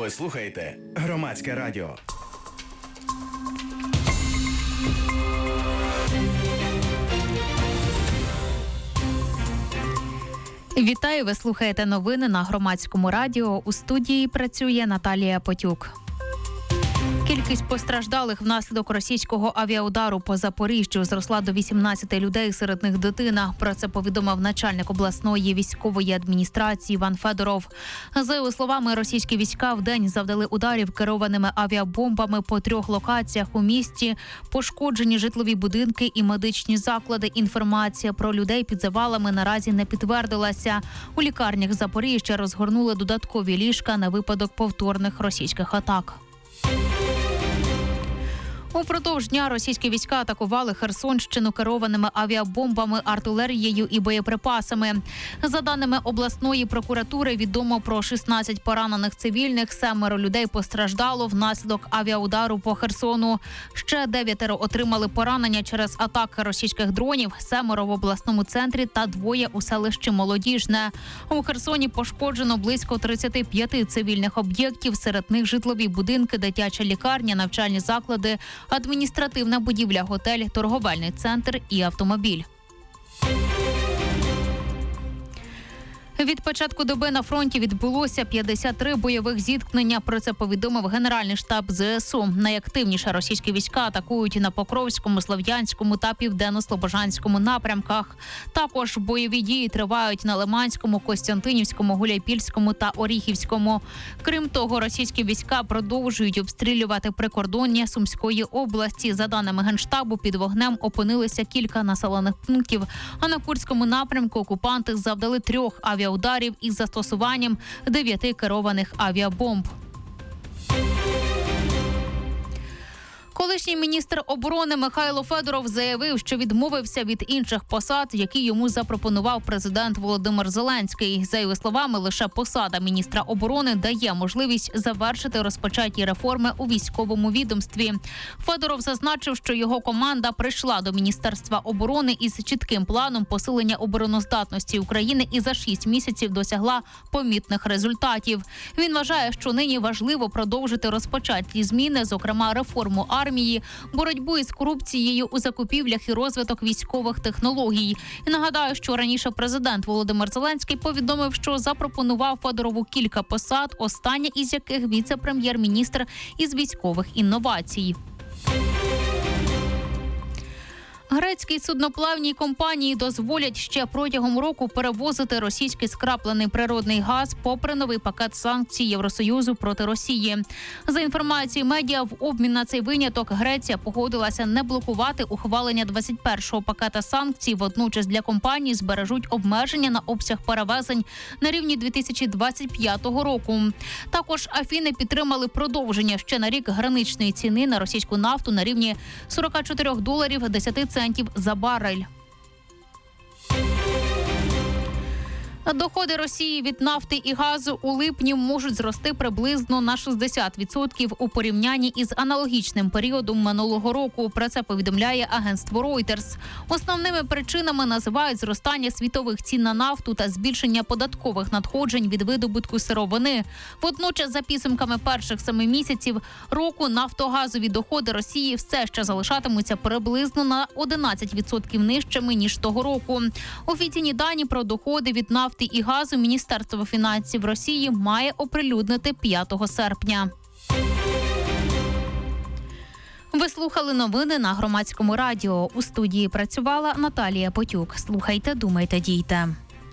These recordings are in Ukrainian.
Ви слухаєте Громадське радіо. Вітаю, ви слухаєте новини на Громадському радіо. У студії працює Наталія Потюк. Кількість постраждалих внаслідок російського авіаудару по Запоріжжю зросла до 18 людей, серед них дитина. Про це повідомив начальник обласної військової адміністрації Іван Федоров. За його словами, російські війська вдень завдали ударів керованими авіабомбами по 3 локаціях у місті. Пошкоджені житлові будинки і медичні заклади. Інформація про людей під завалами наразі не підтвердилася. У лікарнях Запоріжжя розгорнули додаткові ліжка на випадок повторних російських атак. Упродовж дня російські війська атакували Херсонщину керованими авіабомбами, артилерією і боєприпасами. За даними обласної прокуратури, відомо про 16 поранених цивільних, 7 людей постраждало внаслідок авіаудару по Херсону. Ще 9 отримали поранення через атаки російських дронів, 7 в обласному центрі та 2 у селищі Молодіжне. У Херсоні пошкоджено близько 35 цивільних об'єктів, серед них житлові будинки, дитяча лікарня, навчальні заклади, адміністративна будівля, готель, торговельний центр і автомобіль. Від початку доби на фронті відбулося 53 бойових зіткнення. Про це повідомив Генеральний штаб ЗСУ. Найактивніше російські війська атакують на Покровському, Слов'янському та Південно-Слобожанському напрямках. Також бойові дії тривають на Лиманському, Костянтинівському, Гуляйпільському та Оріхівському. Крім того, російські війська продовжують обстрілювати прикордоння Сумської області. За даними Генштабу, під вогнем опинилися кілька населених пунктів. А на Курському напрямку окупанти завдали 3 авіаударів із застосуванням 9 керованих авіабомб. Колишній міністр оборони Михайло Федоров заявив, що відмовився від інших посад, які йому запропонував президент Володимир Зеленський. За його словами, лише посада міністра оборони дає можливість завершити розпочаті реформи у військовому відомстві. Федоров зазначив, що його команда прийшла до Міністерства оборони із чітким планом посилення обороноздатності України і за 6 місяців досягла помітних результатів. Він вважає, що нині важливо продовжити розпочаті зміни, зокрема реформу армії, боротьбу із корупцією у закупівлях і розвиток військових технологій. І нагадаю, що раніше президент Володимир Зеленський повідомив, що запропонував Федорову кілька посад, остання із яких віце-прем'єр-міністр із військових інновацій. Грецькій судноплавній компанії дозволять ще протягом року перевозити російський скраплений природний газ попри новий пакет санкцій Євросоюзу проти Росії. За інформацією медіа, в обмін на цей виняток Греція погодилася не блокувати ухвалення 21-го пакета санкцій. Водночас для компанії збережуть обмеження на обсяг перевезень на рівні 2025 року. Також Афіни підтримали продовження ще на рік граничної ціни на російську нафту на рівні $44.10 за барель. Доходи Росії від нафти і газу у липні можуть зрости приблизно на 60% у порівнянні із аналогічним періодом минулого року. Про це повідомляє агентство Reuters. Основними причинами називають зростання світових цін на нафту та збільшення податкових надходжень від видобутку сировини. Водночас, за підсумками перших 7 місяців року, нафтогазові доходи Росії все ще залишатимуться приблизно на 11% нижчими, ніж того року. Офіційні дані про доходи від нафти і газу Міністерство фінансів Росії має оприлюднити 5 серпня. Ви слухали новини на Громадському радіо. У студії працювала Наталія Потюк. Слухайте, думайте, дійте.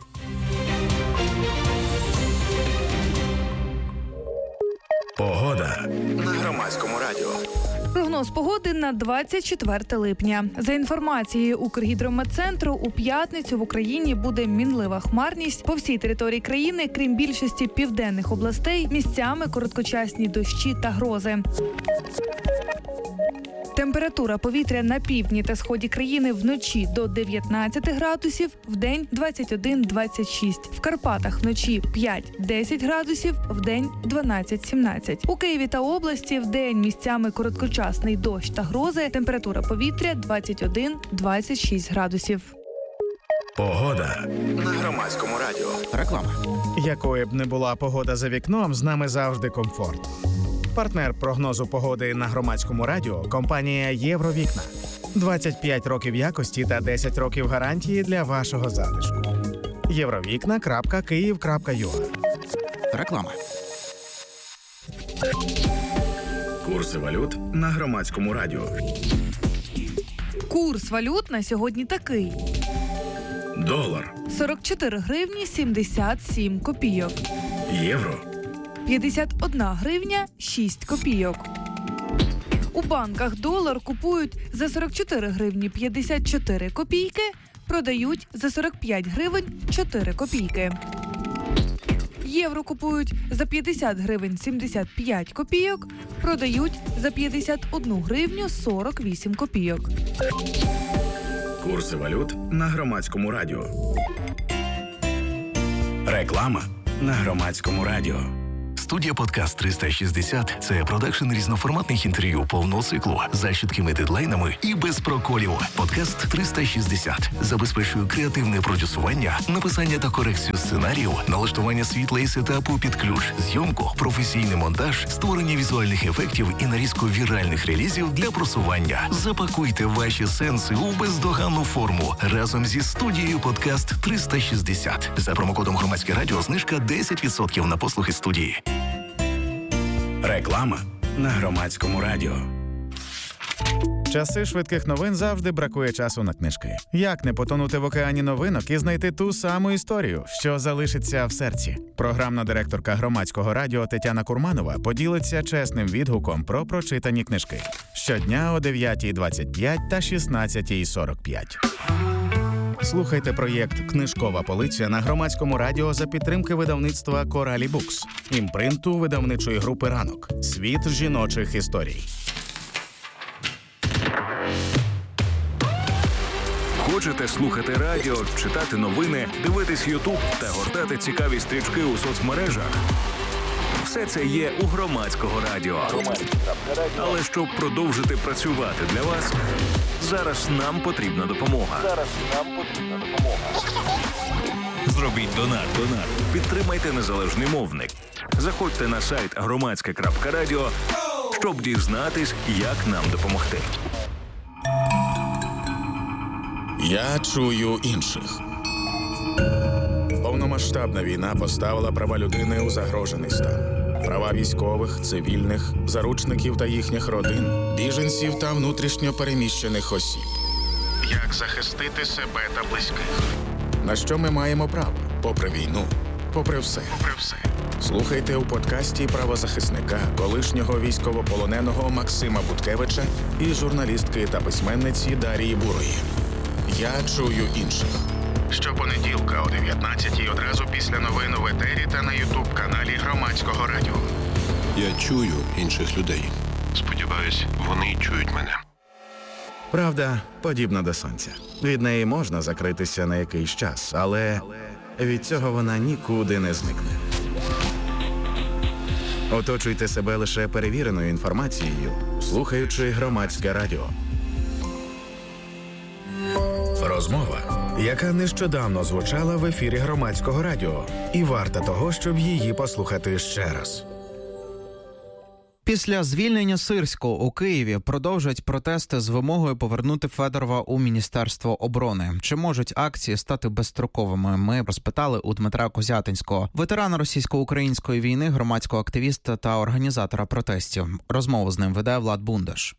Погода на Громадському радіо. Прогноз погоди на 24 липня. За інформацією Укргідрометцентру, у п'ятницю в Україні буде мінлива хмарність. По всій території країни, крім більшості південних областей, місцями короткочасні дощі та грози. Температура повітря на півдні та сході країни вночі до 19 градусів, вдень 21-26. В Карпатах вночі 5-10 градусів, вдень 12-17. У Києві та області вдень місцями короткочасний дощ та грози. Температура повітря 21-26 градусів. Погода на Громадському радіо. Реклама. Якою б не була погода за вікном, з нами завжди комфорт. Партнер прогнозу погоди на Громадському радіо – компанія «Євровікна». 25 років якості та 10 років гарантії для вашого затишку. Євровікна.Київ.ua. Реклама. Курси валют на Громадському радіо. Курс валют на сьогодні такий. Долар, 44 гривні 77 копійок. євро, 51 гривня 6 копійок. У банках долар купують за 44 гривні 54 копійки, продають за 45 гривень 4 копійки. Євро купують за 50 гривень 75 копійок, продають за 51 гривню 48 копійок. курси валют на Громадському радіо. Реклама на Громадському радіо. Студія «Подкаст 360» – це продакшн різноформатних інтерв'ю повного циклу за чіткими дедлайнами і без проколів. «Подкаст 360» забезпечує креативне продюсування, написання та корекцію сценаріїв, налаштування світла і сетапу під ключ, зйомку, професійний монтаж, створення візуальних ефектів і нарізку віральних релізів для просування. Запакуйте ваші сенси у бездоганну форму разом зі студією «Подкаст 360». За промокодом «Громадське радіо» знижка 10% на послуги студії. Реклама на Громадському радіо. Часи швидких новин завжди бракує часу на книжки. Як не потонути в океані новинок і знайти ту саму історію, що залишиться в серці? Програмна директорка Громадського радіо Тетяна Курманова поділиться чесним відгуком про прочитані книжки. Щодня о 9:25 та 16:45. Слухайте проєкт «Книжкова полиця» на Громадському радіо за підтримки видавництва «Коралі Букс», імпринту видавничої групи «Ранок». Світ жіночих історій. Хочете слухати радіо, читати новини, дивитись Ютуб та гортати цікаві стрічки у соцмережах? Все це є у Громадського радіо. Але щоб продовжити працювати для вас, зараз нам потрібна допомога. Зробіть донат. Підтримайте незалежний мовник. Заходьте на сайт громадське.радіо, щоб дізнатись, як нам допомогти. Я чую інших. Повномасштабна війна поставила права людини у загрожений стан. Права військових, цивільних, заручників та їхніх родин, біженців та внутрішньо переміщених осіб. Як захистити себе та близьких? На що ми маємо право? Попри війну, попри все. Слухайте у подкасті правозахисника, колишнього військовополоненого Максима Буткевича і журналістки та письменниці Дарії Бурої. Я чую інших. Щопонеділка о 19-й одразу після новин в етері та на ютуб-каналі Громадського радіо. Я чую інших людей. Сподіваюсь, вони чують мене. Правда подібна до сонця. Від неї можна закритися на якийсь час, але від цього вона нікуди не зникне. Оточуйте себе лише перевіреною інформацією, слухаючи Громадське радіо. Розмова, яка нещодавно звучала в ефірі Громадського радіо, і варта того, щоб її послухати ще раз. Після звільнення Сирського у Києві продовжують протести з вимогою повернути Федорова у Міністерство оборони. Чи можуть акції стати безстроковими? Ми розпитали у Дмитра Козятинського, ветерана російсько-української війни, громадського активіста та організатора протестів. Розмову з ним веде Влад Бундаш.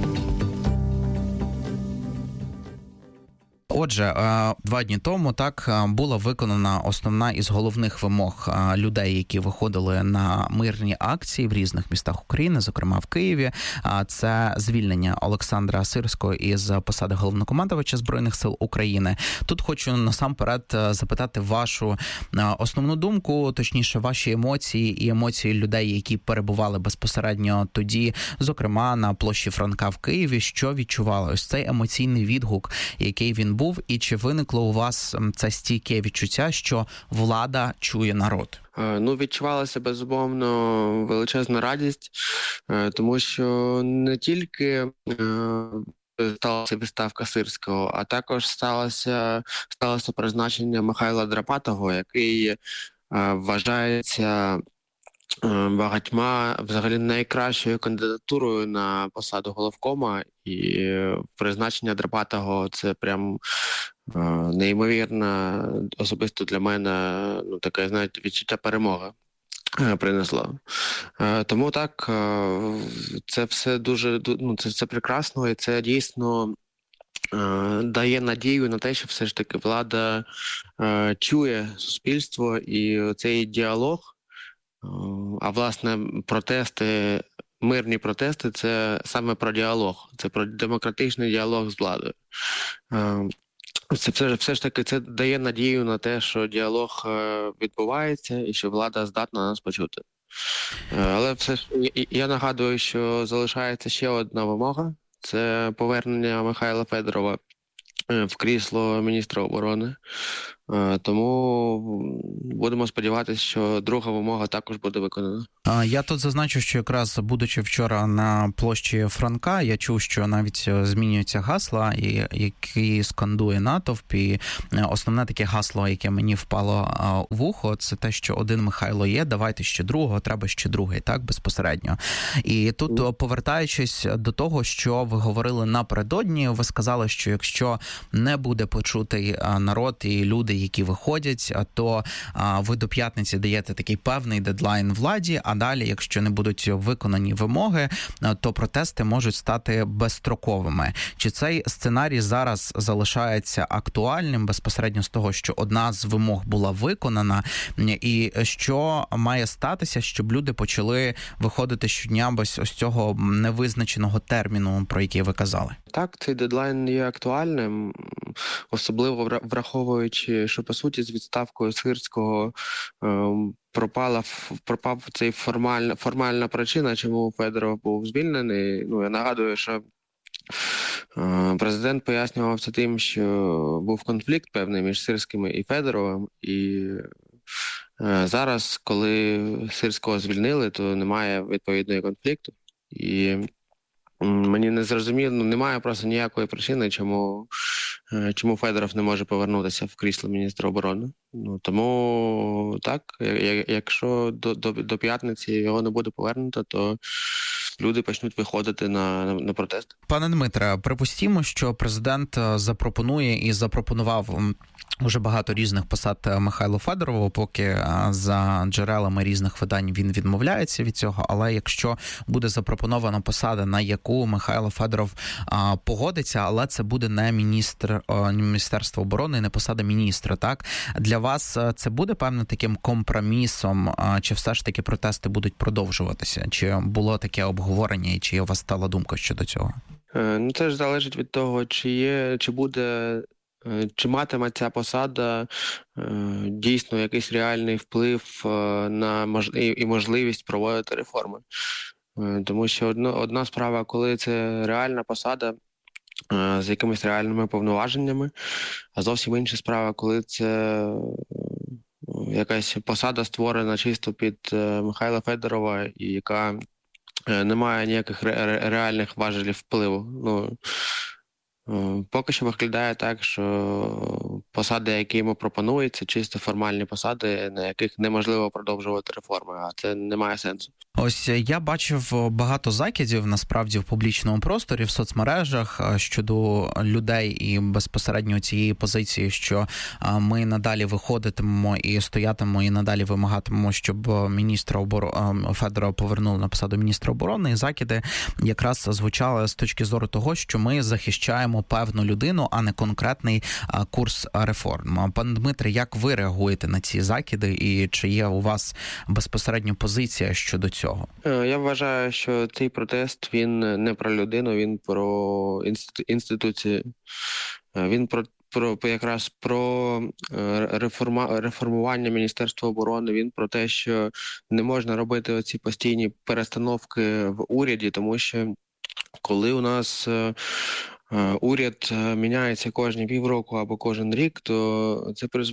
Отже, 2 дні тому була виконана основна із головних вимог людей, які виходили на мирні акції в різних містах України, зокрема в Києві. Це звільнення Олександра Сирського із посади головнокомандувача Збройних сил України. Тут хочу насамперед запитати вашу основну думку, точніше ваші емоції і емоції людей, які перебували безпосередньо тоді, зокрема на площі Франка в Києві. Що відчували? Ось цей емоційний відгук, який він був, і чи виникло у вас це стійке відчуття, що влада чує народ? Відчувалася, безумовно, величезна радість, тому що не тільки сталася відставка Сирського, а також сталося призначення Михайла Драпатого, який вважається багатьма взагалі найкращою кандидатурою на посаду головкома, і призначення Драпатого – це прям неймовірно особисто для мене, таке, знаєте, відчуття перемоги принесло. Тому так, це все дуже, це прекрасно, і це дійсно дає надію на те, що все ж таки влада чує суспільство, і цей діалог, а власне мирні протести – це саме про діалог, це про демократичний діалог з владою. Це все ж таки це дає надію на те, що діалог відбувається і що влада здатна нас почути. Але все ж я нагадую, що залишається ще одна вимога – це повернення Михайла Федорова в крісло міністра оборони. Тому будемо сподіватися, що друга вимога також буде виконана. Я тут зазначу, що якраз будучи вчора на площі Франка, я чув, що навіть змінюються гасла, які скандує натовп. І основне таке гасло, яке мені впало в вухо, це те, що один Михайло є, давайте ще другого, треба ще другий, так, безпосередньо. І тут, повертаючись до того, що ви говорили напередодні, ви сказали, що якщо не буде почутий народ і люди, які виходять, то ви до п'ятниці даєте такий певний дедлайн владі, а далі, якщо не будуть виконані вимоги, то протести можуть стати безстроковими. Чи цей сценарій зараз залишається актуальним безпосередньо з того, що одна з вимог була виконана, і що має статися, щоб люди почали виходити щодня без ось цього невизначеного терміну, про який ви казали? Так, цей дедлайн є актуальним, особливо враховуючи, що, по суті, з відставкою Сирського пропав цей формальна причина, чому Федоров був звільнений. Я нагадую, що президент пояснював це тим, що був конфлікт певний між Сирським і Федоровим, і зараз, коли Сирського звільнили, то немає відповідної конфлікту. І мені не зрозуміло, немає просто ніякої причини, чому Федоров не може повернутися в крісло міністра оборони. Тому так, якщо до п'ятниці його не буде повернуто, то люди почнуть виходити на протести. Пане Дмитре, припустімо, що президент запропонує і запропонував уже багато різних посад Михайлу Федорову, поки за джерелами різних видань він відмовляється від цього, але якщо буде запропонована посада, на яку Михайло Федоров погодиться, але це буде не Міністерство оборони, не посада міністра, так? Для вас це буде певно таким компромісом, чи все ж таки протести будуть продовжуватися? Чи було таке обговорення і чи у вас стала думка щодо цього? Це ж залежить від того, чи матиме ця посада дійсно якийсь реальний вплив на і можливість проводити реформи. Тому що одна справа, коли це реальна посада з якимись реальними повноваженнями, а зовсім інша справа, коли це якась посада створена чисто під Михайла Федорова і яка не має ніяких реальних важелів впливу. Поки що виглядає так, що посади, які йому пропонують, це чисто формальні посади, на яких неможливо продовжувати реформи, а це не має сенсу. Ось я бачив багато закидів, насправді, в публічному просторі, в соцмережах щодо людей і безпосередньо цієї позиції, що ми надалі виходитимемо і стоятимемо, і надалі вимагатимемо, щоб міністра Федорова повернули на посаду міністра оборони. І закиди якраз звучали з точки зору того, що ми захищаємо певну людину, а не конкретний курс реформ. Пане Дмитре, як ви реагуєте на ці закиди і чи є у вас безпосередньо позиція щодо цього? Я вважаю, що цей протест, він не про людину, він про інституції. Він якраз про реформування Міністерства оборони, він про те, що не можна робити оці постійні перестановки в уряді, тому що коли у нас уряд міняється кожні півроку або кожен рік, то це призводить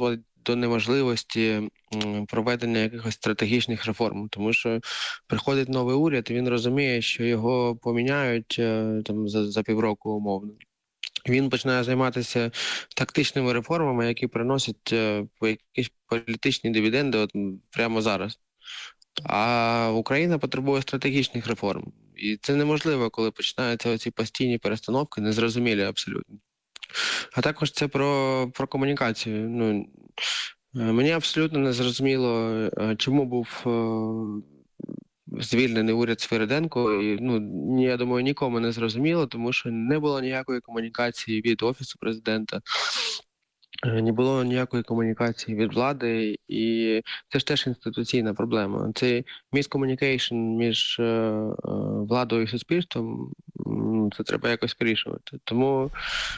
до неможливості проведення якихось стратегічних реформ, тому що приходить новий уряд, і він розуміє, що його поміняють там за півроку умовно. Він починає займатися тактичними реформами, які приносять якісь політичні дивіденди от прямо зараз. А Україна потребує стратегічних реформ. І це неможливо, коли починаються оці постійні перестановки, незрозумілі абсолютно. А також це про комунікацію. Мені абсолютно не зрозуміло, чому був звільнений уряд Свириденко. І, я думаю, нікому не зрозуміло, тому що не було ніякої комунікації від Офісу президента, не було ніякої комунікації від влади, і це ж теж інституційна проблема. Цей міскомунікейшн між владою і суспільством, це треба якось вирішувати. Тому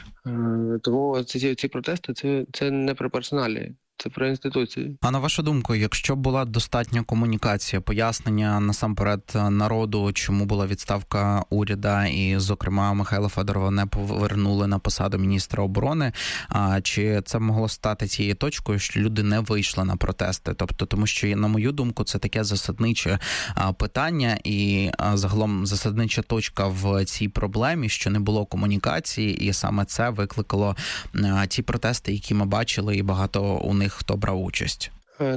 ці протести це не про персоналі. Це про інституції. А на вашу думку, якщо була достатня комунікація, пояснення насамперед народу, чому була відставка уряду і, зокрема, Михайла Федорова не повернули на посаду міністра оборони, чи це могло стати тією точкою, що люди не вийшли на протести? Тобто, тому що, на мою думку, це таке засадниче питання і загалом засаднича точка в цій проблемі, що не було комунікації, і саме це викликало ті протести, які ми бачили, і багато у них хто брав участь.